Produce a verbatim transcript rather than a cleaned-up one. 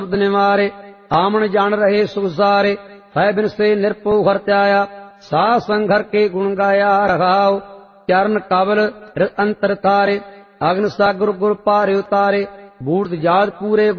निवारे आमन जान रहे सुख सारे है बिन से निरपो हर त्याया सा संघर के गुण गाया रघाओ चरण कबल अंतर तारे अग्न सागर गुर पारे उतारे बूढ़ जात पूरे